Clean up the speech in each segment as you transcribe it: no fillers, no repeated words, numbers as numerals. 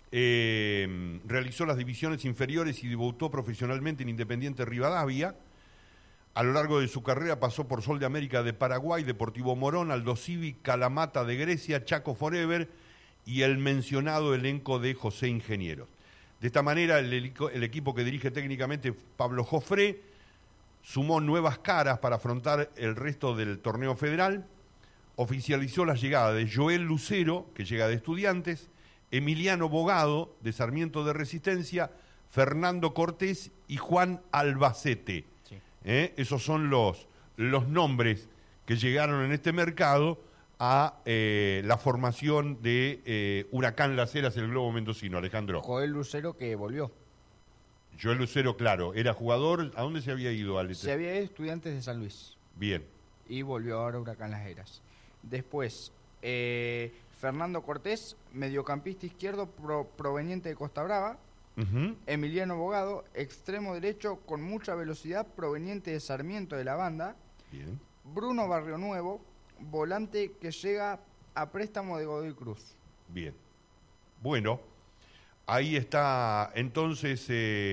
realizó las divisiones inferiores y debutó profesionalmente en Independiente Rivadavia. A lo largo de su carrera pasó por Sol de América de Paraguay, Deportivo Morón, Aldosivi, Kalamata de Grecia, Chaco Forever y el mencionado elenco de José Ingenieros. De esta manera, el equipo que dirige técnicamente Pablo Jofré sumó nuevas caras para afrontar el resto del torneo federal, oficializó la llegada de Joel Lucero, que llega de Estudiantes, Emiliano Bogado, de Sarmiento de Resistencia, Fernando Cortés y Juan Albacete. Sí. Esos son los nombres que llegaron en este mercado a la formación de Huracán Las Heras, el Globo Mendocino, Alejandro. Joel Lucero, que volvió. Joel Lucero, claro, era jugador. ¿A dónde se había ido, Ale? Se había ido Estudiantes de San Luis. Bien. Y volvió ahora a Huracán Las Heras. Después, Fernando Cortés, mediocampista izquierdo proveniente de Costa Brava. Uh-huh. Emiliano Bogado, extremo derecho con mucha velocidad proveniente de Sarmiento de la Banda. Bien. Bruno Barrio Nuevo, volante que llega a préstamo de Godoy Cruz. Bien. Bueno, ahí está entonces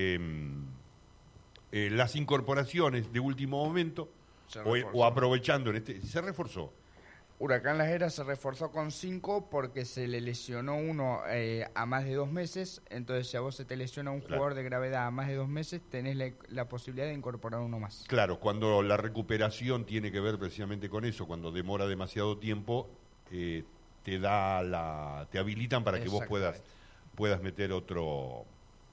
las incorporaciones de último momento o aprovechando en este. Se reforzó. Huracán Las Heras se reforzó con 5 porque se le lesionó uno a más de 2 meses. Entonces, si a vos se te lesiona un jugador de gravedad a más de 2 meses, tenés la posibilidad de incorporar uno más. Claro, cuando la recuperación tiene que ver precisamente con eso, cuando demora demasiado tiempo, te habilitan para que vos puedas meter otro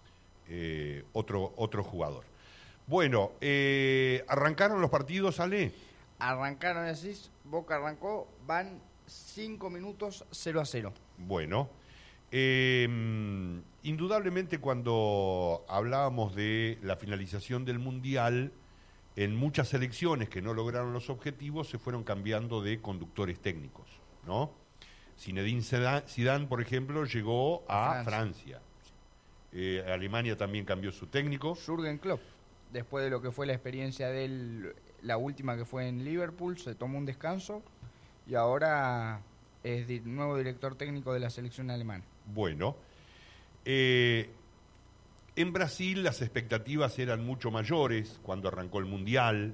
jugador. Bueno, ¿arrancaron los partidos, Ale? Arrancaron así, Boca arrancó, van 5 minutos 0-0. Bueno, indudablemente cuando hablábamos de la finalización del Mundial, en muchas selecciones que no lograron los objetivos se fueron cambiando de conductores técnicos, ¿no? Zinedine Zidane, por ejemplo, llegó a Francia. Alemania también cambió su técnico. Jürgen Klopp, después de lo que fue la experiencia de él, la última que fue en Liverpool, se tomó un descanso y ahora es nuevo director técnico de la selección alemana. Bueno, en Brasil las expectativas eran mucho mayores cuando arrancó el Mundial.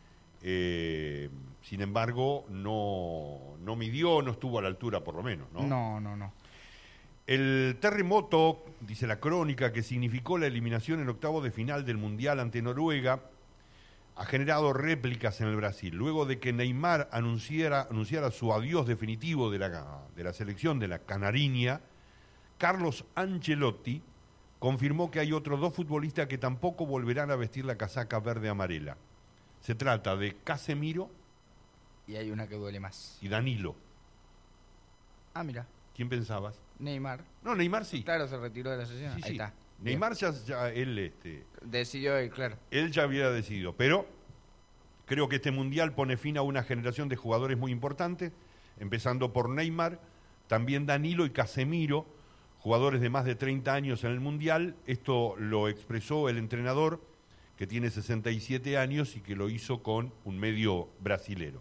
Sin embargo, no midió, no estuvo a la altura por lo menos, ¿no? No. El terremoto, dice la crónica, que significó la eliminación en octavos de final del Mundial ante Noruega, ha generado réplicas en el Brasil. Luego de que Neymar anunciara su adiós definitivo de la selección de la Canariña, Carlos Ancelotti confirmó que hay otros 2 futbolistas que tampoco volverán a vestir la casaca verde-amarela. Se trata de Casemiro y hay una que duele más. Y Danilo. Ah, mira. ¿Quién pensabas? Neymar. No, Neymar sí. Claro, se retiró de la sesión. Sí, ahí está. Neymar ya él decidió él, claro. Él ya había decidido, pero creo que este Mundial pone fin a una generación de jugadores muy importantes, empezando por Neymar, también Danilo y Casemiro, jugadores de más de 30 años en el Mundial. Esto lo expresó el entrenador, que tiene 67 años y que lo hizo con un medio brasilero.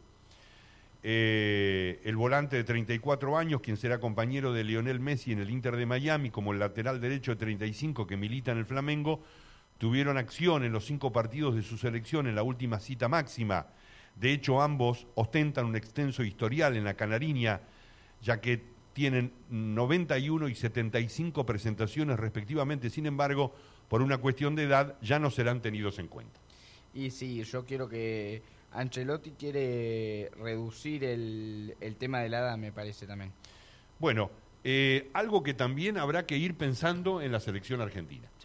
El volante de 34 años, quien será compañero de Lionel Messi en el Inter de Miami, como el lateral derecho de 35 que milita en el Flamengo, tuvieron acción en los 5 partidos de su selección en la última cita máxima. De hecho, ambos ostentan un extenso historial en la Canariña, ya que tienen 91 y 75 presentaciones respectivamente. Sin embargo, por una cuestión de edad, ya no serán tenidos en cuenta. Y sí, yo quiero que Ancelotti quiere reducir el tema de la edad, me parece también. Bueno, algo que también habrá que ir pensando en la selección argentina. Sí.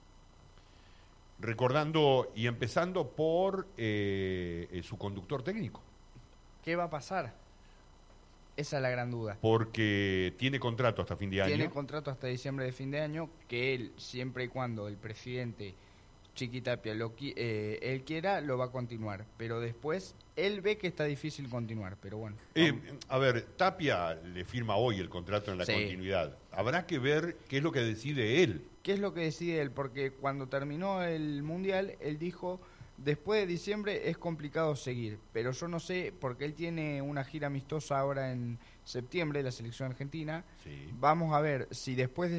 Recordando y empezando por su conductor técnico. ¿Qué va a pasar? Esa es la gran duda. Porque tiene contrato hasta fin de año. Tiene contrato hasta diciembre de fin de año, que él, siempre y cuando el presidente Chiqui Tapia él quiera, lo va a continuar. Pero después, él ve que está difícil continuar, pero bueno. A ver, Tapia le firma hoy el contrato en la continuidad. Habrá que ver qué es lo que decide él. ¿Qué es lo que decide él? Porque cuando terminó el Mundial, él dijo, después de diciembre es complicado seguir, pero yo no sé, porque él tiene una gira amistosa ahora en septiembre, la selección argentina. Sí. Vamos a ver si después de